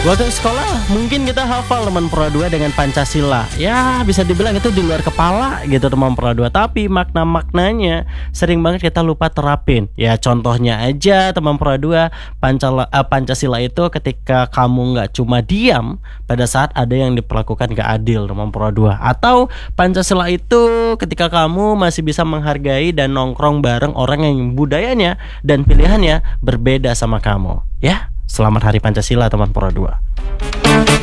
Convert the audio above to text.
Waktu sekolah mungkin kita hafal teman Pro 2 dengan Pancasila. Ya bisa dibilang itu di luar kepala gitu teman Pro 2. Tapi makna-maknanya sering banget kita lupa terapin. Ya contohnya aja teman Pro 2, Pancasila itu ketika kamu nggak cuma diam pada saat ada yang diperlakukan gak adil teman Pro 2. Atau Pancasila itu ketika kamu masih bisa menghargai dan nongkrong bareng orang yang budayanya dan pilihannya berbeda sama kamu. Ya, selamat Hari Pancasila teman Pro 2.